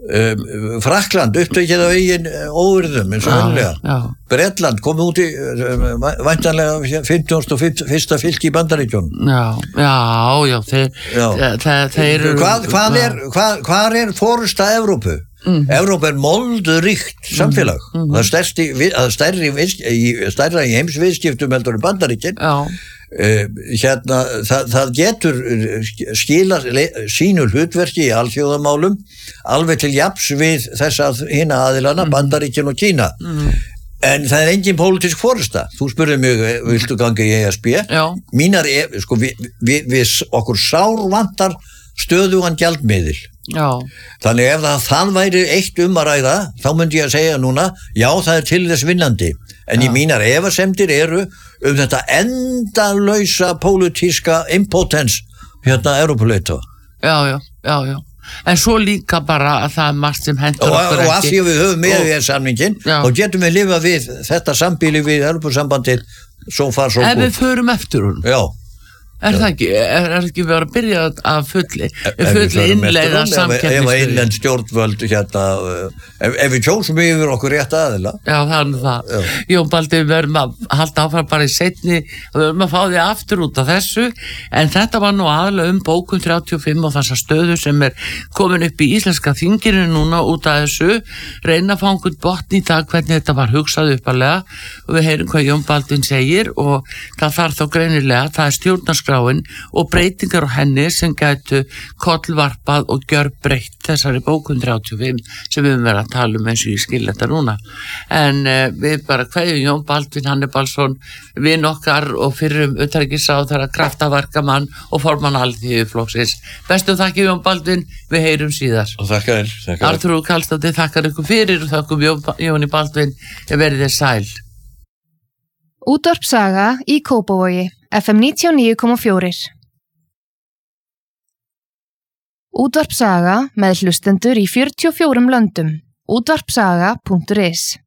Frakkland upptökið á eigin óvirðum eins og venjulega. Bretland komið út í væntanlega 51. fylki í Bandaríkjunum. Já, þeir Hvar er forysta Evrópu? Evrópa molduríkt samfélag. Það er stærra í heimsviðskiptum heldur en Bandaríkin. Það getur skila sínu hlutverki í alþjóðamálum alveg til jafns við þessa hina aðilana, Bandaríkin og Kína. En það er engin pólitísk forysta. Þú spurði mig, viltu ganga í ESB? Mínar, við okkur sárvantar stöðugan gjaldmiðil. Þannig ef það væri eitt að ræða, þá myndi ég að segja núna, já, það er til þess vinnandi. En í mínar efasemdir eru þetta endalausa pólitíska impotens Evrópuleiðtoga. Já. En svo líka bara að það er margt sem hendur okkur ekki. Og af því að við höfum með samningin, þá getum við lifað við þetta sambýli við Evrópusambandið svo far svo góð. Ef við förum eftir hún. Já. Það ekki? Er ekki verið að byrja að fulli innleiða samkeppnisstjórn? Ef innlend stjórnvöld ef við kjósum yfir okkur rétt aðila. Já, það er það. Jón Baldur, við verðum að halda áfram bara í seinni og við verðum að fá því aftur út af þessu, en þetta var nú aðalega bókun 35 og þessa stöðu sem komin upp í íslenska þinginu núna út af þessu, reyna að fá einhvern botn í það hvernig þetta var hugsað uppalega og við heyrum hvað Jón Baldur segir og það þarf þá greinilega, það er stjórnarskráin og breytingar á henni sem gætu kollvarpað og gjörbreytt þessari bókun 35 sem við verðum að tala eins og ég skil þetta núna. En við bara kveðjum Jón Baldvin Hannibalsson, vin okkar og fyrrum utanríkisráðherra, kraftaverkamann og formann Alþýðuflokksins. Bestu þakki Jón Baldvin, við heyrum síðar. Og þakka þér. Arþrúður Karlsdóttir þakkar ykkur fyrir og þakkum Jóni Baldvin, verið þér sæl. Útvarp Saga í Kópavogi, FM 99,4. Útvarp Saga með hlustendur í 44 löndum. útvarpsaga.is